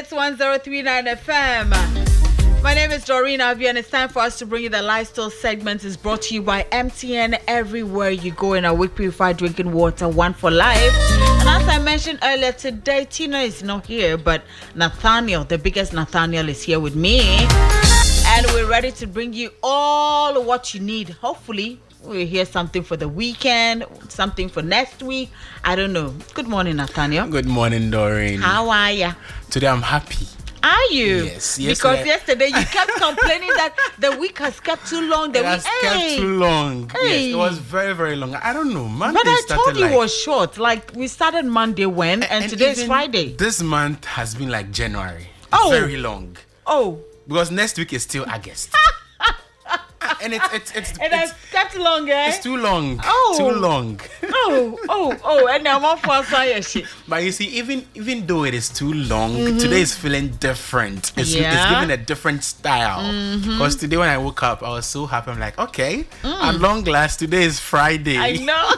1039 FM. My name is Doreen Avia, and it's time for us to bring you the lifestyle segment. Is brought to you by MTN. Everywhere you go in a week, purified drinking water, one for life. And as I mentioned earlier today, Tina is not here, but Nathaniel, the biggest Nathaniel, is here with me. And we're ready to bring you all what you need. Hopefully, we'll hear something for the weekend, something for next week. I don't know. Good morning, Nathaniel. Good morning, Doreen. How are you? Today I'm happy. Are you? Yes. Because yesterday you kept complaining that the week has kept too long. It has kept too long. Hey. Yes, it was very, very long. I don't know. Monday but I told you like, it was short. Like, we started Monday when, and today is Friday. This month has been like January. Oh. Very long. Oh. Because next week is still August. And it has kept long, eh? It's too long. Oh. Too long. And now I'm for shit. But you see, even though it is too long, today is feeling different. It's giving a different style. Because today when I woke up, I was so happy. I'm like, okay, at long last, today is Friday. I know.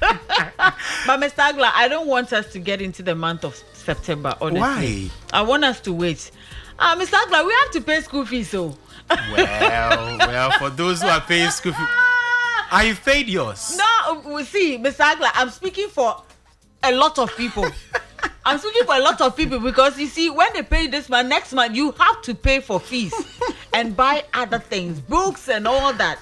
But Mr. Agla, I don't want us to get into the month of September, honestly. Why? I want us to wait. Mr. Agla, we have to pay school fees, so. Well, for those who are paying school fees, are you paid yours? No, we see, Mr. Agla, I'm speaking for a lot of people. I'm speaking for a lot of people because you see, when they pay this month, next month, you have to pay for fees and buy other things, books and all that.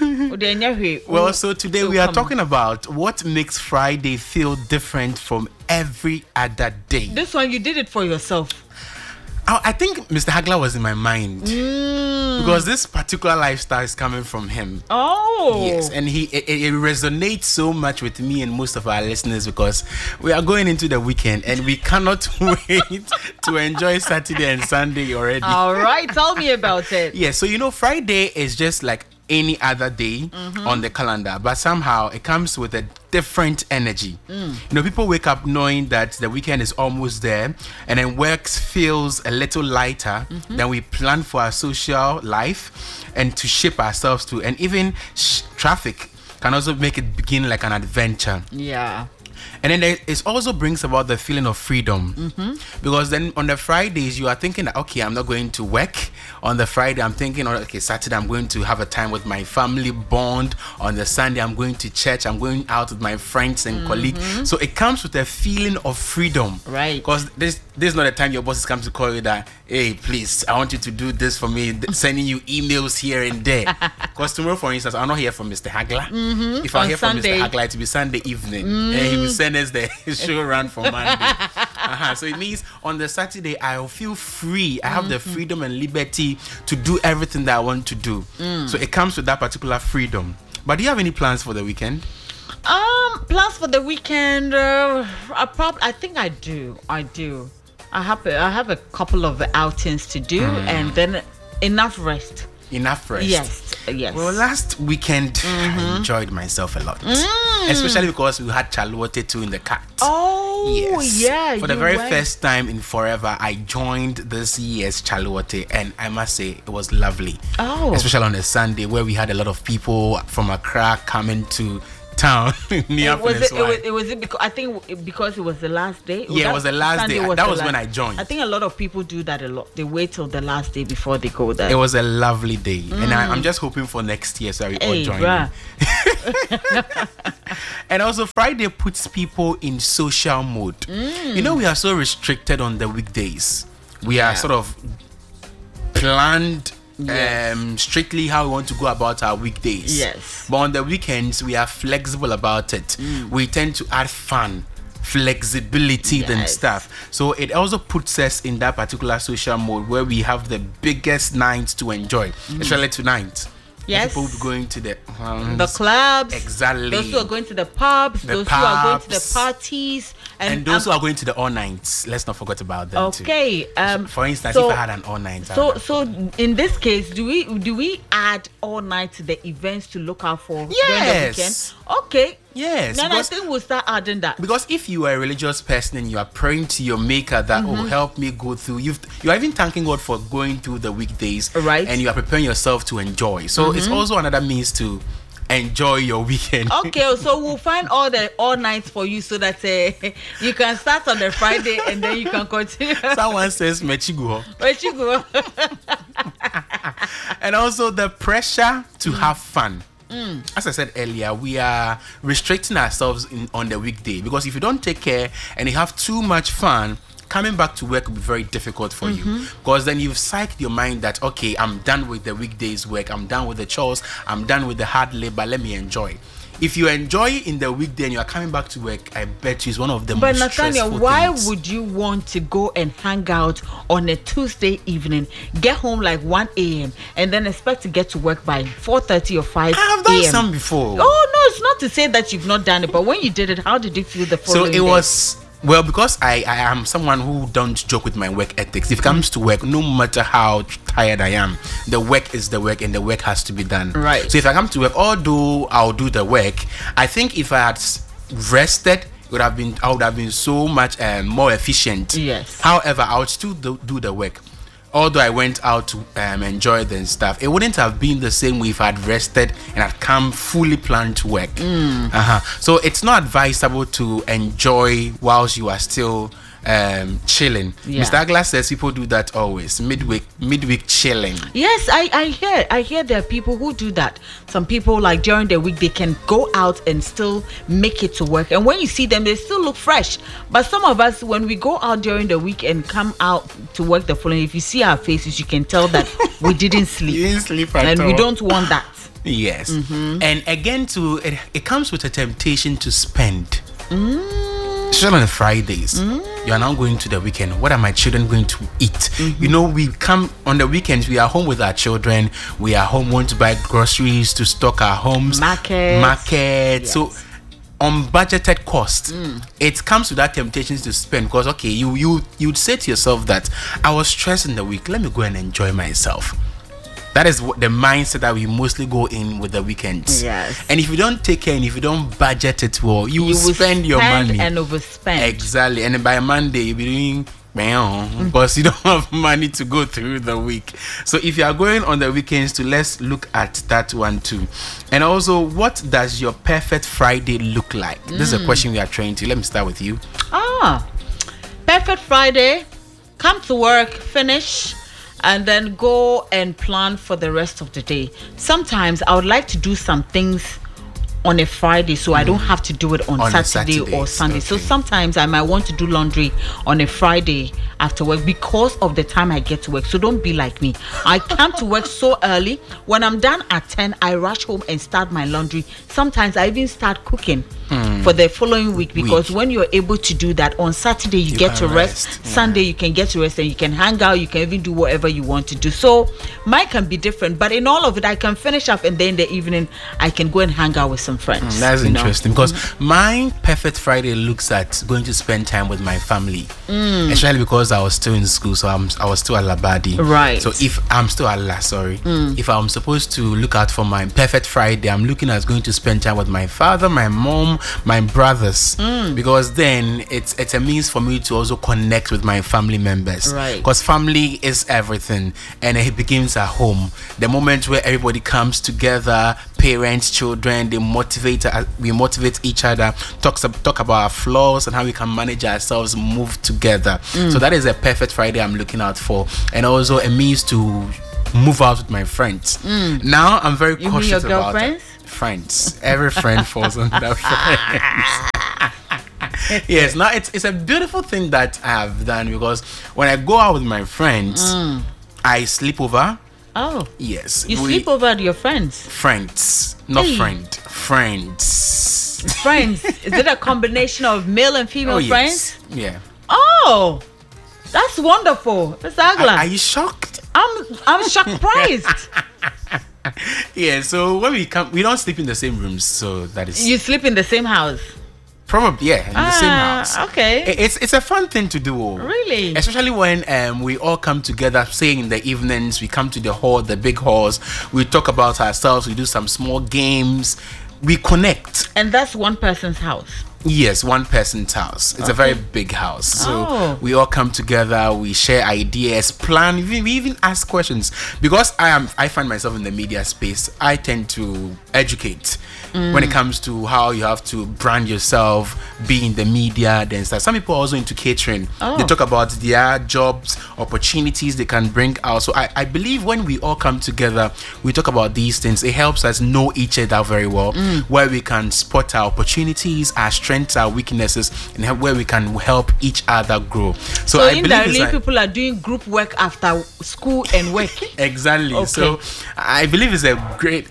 Well, so today we are talking about what makes Friday feel different from every other day. This one, you did it for yourself. I think Mr. Hagler was in my mind because this particular lifestyle is coming from him. Oh, yes, and it resonates so much with me and most of our listeners because we are going into the weekend and we cannot wait to enjoy Saturday and Sunday already. All right, tell me about it. Yeah, so Friday is just like any other day on the calendar, but somehow it comes with a different energy. People wake up knowing that the weekend is almost there, and then work feels a little lighter. Then we plan for our social life and to shape ourselves to, and even traffic can also make it begin like an adventure. Yeah. And then it also brings about the feeling of freedom. Because then on the Fridays, you are thinking that, okay, I'm not going to work. On the Friday, I'm thinking, okay, Saturday, I'm going to have a time with my family bond. On the Sunday, I'm going to church. I'm going out with my friends and colleagues. So it comes with a feeling of freedom. Right. Because this is not the time your bosses come to call you that, hey, please, I want you to do this for me, sending you emails here and there. Because tomorrow, for instance, I'm not here from Mr. Hagler. If I hear from Mr. Hagler, it will be Sunday evening. And he will send us the show run for Monday. So it means on the Saturday, I'll feel free. I have the freedom and liberty to do everything that I want to do. So it comes with that particular freedom. But do you have any plans for the weekend? Plans for the weekend? I think I do. I have a couple of outings to do, and then enough rest. Enough rest. Yes. Well, last weekend I enjoyed myself a lot, especially because we had Chaluote too in the car. Oh, yes. Yeah. For the very first time in forever, I joined this year's Chaluote, and I must say it was lovely. Oh, especially on a Sunday where we had a lot of people from Accra coming to town. Because it was the last day. It was the last day. That was when I joined. I think a lot of people do that a lot. They wait till the last day before they go there. It was a lovely day, and I'm just hoping for next year so we all join in. And also Friday puts people in social mode. We are so restricted on the weekdays. We are sort of planned strictly how we want to go about our weekdays. Yes. But on the weekends, we are flexible about it. We tend to add fun, flexibility and stuff. So it also puts us in that particular social mode where we have the biggest nights to enjoy, especially tonight. Yes. People going to the clubs. Exactly. Those who are going to the pubs. Those who are going to the parties. And those who are going to the all nights. Let's not forget about them too. Okay. For instance, if I had an all night. So in this case, do we add all night to the events to look out for during the weekend? Okay. Yes. Then I think we'll start adding that. Because if you are a religious person and you are praying to your maker that, help me go through, you are even thanking God for going through the weekdays. Right. And you are preparing yourself to enjoy. So it's also another means to enjoy your weekend. Okay, so we'll find all nights for you so that you can start on the Friday and then you can continue. Someone says Mechigo. Mechigo. And also the pressure to have fun. As I said earlier, we are restricting ourselves on the weekday, because if you don't take care and you have too much fun, coming back to work will be very difficult for you, because then you've psyched your mind that, okay, I'm done with the weekdays work, I'm done with the chores, I'm done with the hard labor, let me enjoy. If you enjoy in the weekday and you are coming back to work, I bet you it's one of the most stressful things. But Nathaniel, why would you want to go and hang out on a Tuesday evening, get home like 1 a.m. and then expect to get to work by 4:30 or 5 a.m.? I've done some before. Oh, no, it's not to say that you've not done it, but when you did it, how did you feel the following day? So it was... Well, because I am someone who don't joke with my work ethics. If it comes to work, no matter how tired I am, the work is the work and the work has to be done. Right. So if I come to work, although I'll do the work, I think if I had rested, I would have been so much more efficient. Yes. However, I would still do the work. Although I went out to enjoy the stuff, it wouldn't have been the same way if I'd rested and I'd come fully planned to work. So it's not advisable to enjoy whilst you are still chilling. Yeah. Mr. Agla says people do that always. Midweek chilling. Yes, I hear there are people who do that. Some people, like during the week, they can go out and still make it to work, and when you see them, they still look fresh. But some of us, when we go out during the week and come out to work the following, if you see our faces, you can tell that we didn't sleep. You didn't sleep at and all. We don't want that. Yes. And again, it comes with a temptation to spend. Especially on the Fridays, you are now going to the weekend. What are my children going to eat? You know, we come on the weekends, we are home with our children. We are home, want to buy groceries to stock our homes. Market. Yes. So, unbudgeted cost, it comes to that temptation to spend, because, okay, you'd say to yourself that I was stressed in the week, let me go and enjoy myself. That is the mindset that we mostly go in with the weekends. Yes. And if you don't take care and if you don't budget it well, you will spend your money and overspend. Exactly. And then by Monday you'll be doing because you don't have money to go through the week. So if you are going on the weekends, let's look at that one too. And also, what does your perfect Friday look like? This is a question we are trying to. Let me start with you. Perfect Friday. Come to work, finish, and then go and plan for the rest of the day. Sometimes I would like to do some things on a Friday, so I don't have to do it on Saturday or Sunday. Okay. So sometimes I might want to do laundry on a Friday after work because of the time I get to work. So don't be like me. I come to work so early. When I'm done at 10, I rush home and start my laundry. Sometimes I even start cooking for the following week, because when you're able to do that on Saturday, you get to rest. Yeah. Sunday you can get to rest and you can hang out. You can even do whatever you want to do. So mine can be different, but in all of it, I can finish up and then in the evening I can go and hang out with some friends. That's interesting, because my perfect Friday looks at going to spend time with my family, especially because I was still in school, so I was still at Labadi. Right. So if I'm still at if I'm supposed to look out for my perfect Friday, I'm looking at going to spend time with my father, my mom, my brothers, because then it's a means for me to also connect with my family members. Right. Because family is everything, and it begins at home. The moment where everybody comes together, parents, children, we motivate each other, talk about our flaws and how we can manage ourselves, move together. So that is a perfect Friday I'm looking out for, and also a means to move out with my friends. Now I'm very cautious about it. Friends. Every friend falls under friends. Yes, now it's a beautiful thing that I have done, because when I go out with my friends, I sleep over. Oh. Yes. You sleep over at your friends? Friends. Not friends. Friends. Is it a combination of male and female friends? Yeah. Oh, that's wonderful. Mr. Agla. Are you shocked? I'm surprised. Yeah, so when we come, we don't sleep in the same rooms, so that is... You sleep in the same house? Probably, yeah, in the same house. Okay. It's a fun thing to do. Really? Especially when we all come together, say in the evenings, we come to the hall, the big halls, we talk about ourselves, we do some small games, we connect. And that's one person's house? Yes, one person's house. It's a very big house. So we all come together, we share ideas, plan, we even ask questions. Because I find myself in the media space, I tend to educate when it comes to how you have to brand yourself, be in the media, then stuff. Some people are also into catering. They talk about their jobs, opportunities they can bring out. So I believe when we all come together, we talk about these things. It helps us know each other very well, where we can spot our opportunities, our strengths, our weaknesses, and where we can help each other grow. So I believe people are doing group work after school and work. Exactly. Okay. So I believe it's a great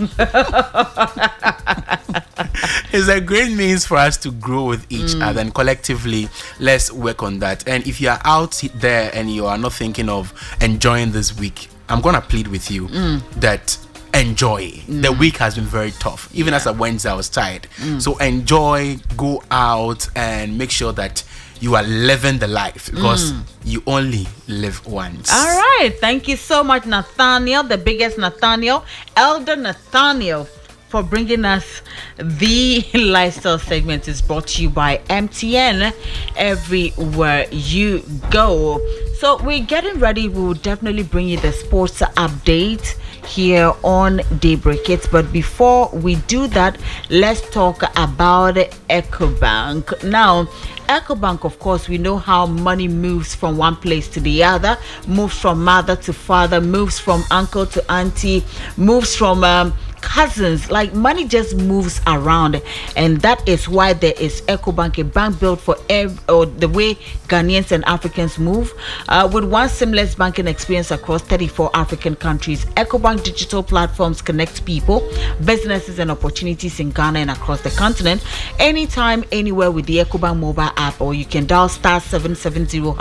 it's a great means for us to grow with each other, and collectively let's work on that. And if you are out there and you are not thinking of enjoying this week, I'm gonna plead with you that enjoy. The week has been very tough. Even as a Wednesday, I was tired. So enjoy, go out, and make sure that you are living the life, because you only live once. All right. Thank you so much, Nathaniel, the biggest Nathaniel, Elder Nathaniel, for bringing us the lifestyle segment. Is brought to you by MTN everywhere you go. So we're getting ready. We will definitely bring you the sports update here on Daybreak Hits. But before we do that, let's talk about EcoBank. Now, EcoBank, of course, we know how money moves from one place to the other, moves from mother to father, moves from uncle to auntie, moves from cousins. Like, money just moves around, and that is why there is EcoBank, a bank built for the way Ghanaians and Africans move, with one seamless banking experience across 34 African countries. EcoBank digital platforms connect people, businesses, and opportunities in Ghana and across the continent, anytime, anywhere with the EcoBank mobile app, or you can dial *770#.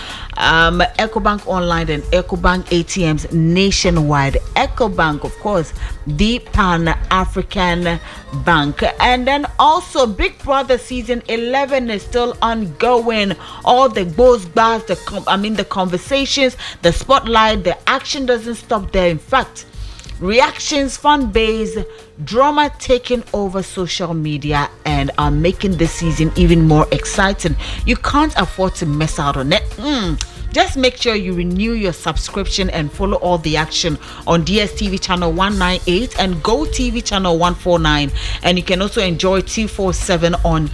EcoBank online and EcoBank ATMs nationwide. EcoBank, of course, the Pan-African bank. And then also Big Brother season 11 is still ongoing. All the bars, the conversations, the spotlight, the action doesn't stop there. In fact, reactions, fan base, drama taking over social media and are making this season even more exciting. You can't afford to miss out on it. Just make sure you renew your subscription and follow all the action on DSTV channel 198 and GoTV channel 149. And you can also enjoy 247 on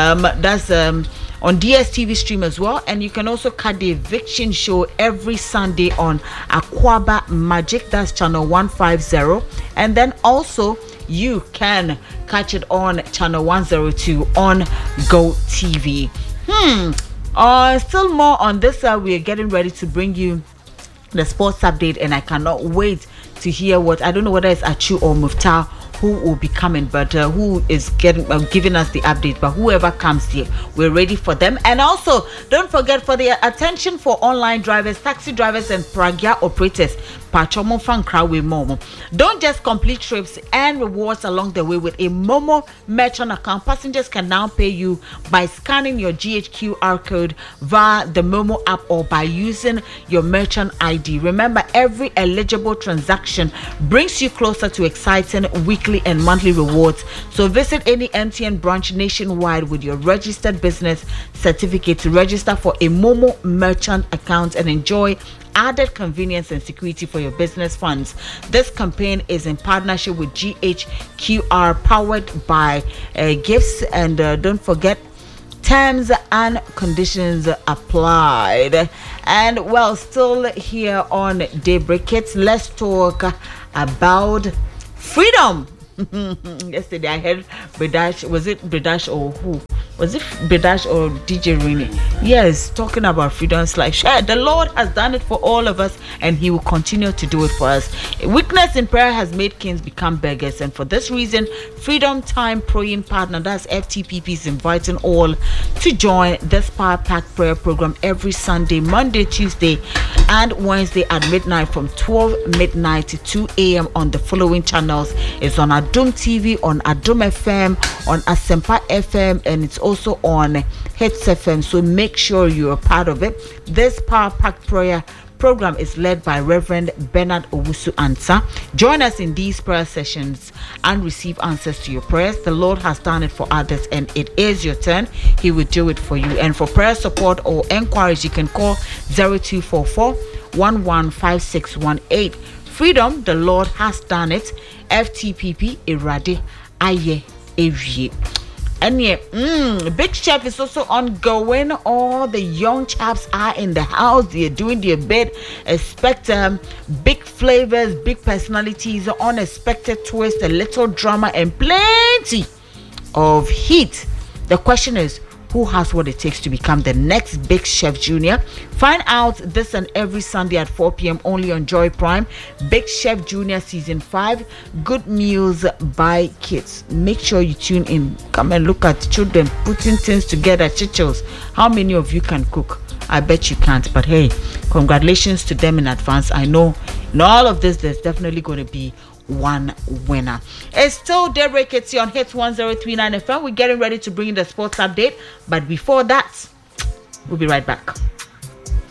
on DSTV stream as well. And you can also catch the eviction show every Sunday on Aquaba Magic, that's channel 150. And then also you can catch it on channel 102 on GoTV. Still more on this. We are getting ready to bring you the sports update, and I cannot wait to hear what, I don't know whether it's Achu or Muftar who will be coming, but who is giving us the update. But whoever comes here, we're ready for them. And also, don't forget, for the attention for online drivers, taxi drivers, and Pragya operators, don't just complete trips and rewards along the way with a Momo merchant account. Passengers can now pay you by scanning your GHQR code via the Momo app or by using your merchant ID. Remember, every eligible transaction brings you closer to exciting weekly and monthly rewards. So visit any MTN branch nationwide with your registered business certificate to register for a Momo merchant account and enjoy added convenience and security for your business funds. This campaign is in partnership with GHQR, powered by Gifts, and don't forget, terms and conditions applied. And well, still here on Daybreak Hits, let's talk about freedom. Yesterday I heard Bedash, was it Bedash or who? Was it Bedash or DJ Rini? Yes, talking about freedom. It's like, the Lord has done it for all of us, and He will continue to do it for us. Weakness in prayer has made kings become beggars, and for this reason, Freedom Time Praying Partner, that's FTPP, is inviting all to join this Power Pack prayer program every Sunday, Monday, Tuesday, and Wednesday at midnight from 12 midnight to 2 a.m. on the following channels. It's on Adum TV, on Adum FM, on Asempa FM, and it's also on Hits FM. So make sure you're a part of it. This Power Pack prayer program is led by Reverend Bernard Owusu Ansah. Join us in these prayer sessions and receive answers to your prayers. The Lord has done it for others and it is your turn. He will do it for you. And for prayer support or enquiries, you can call 0244 115618. Freedom, the Lord has done it. FTPP Irade Aye Ewie. And yeah, Big Chef is also ongoing. All the young chaps are in the house. They're doing their bit. Expect big flavors, big personalities, unexpected twist, a little drama, and plenty of heat. The question is, who has what it takes to become the next Big Chef Junior? Find out this and every Sunday at 4 p.m. only on Joy Prime. Big Chef Junior Season 5. Good meals by kids. Make sure you tune in. Come and look at children putting things together. Chichos. How many of you can cook? I bet you can't. But hey, congratulations to them in advance. I know in all of this, there's definitely going to be one winner. It's still Daybreak It's on Hits 1039 FM. We're getting ready to bring in the sports update, but before that, we'll be right back.